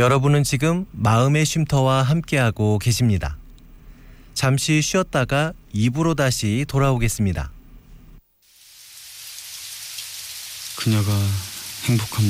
여러분은 지금 마음의 쉼터와 함께하고 계십니다. 잠시 쉬었다가 2부로 다시 돌아오겠습니다. 그녀가 행복합니다.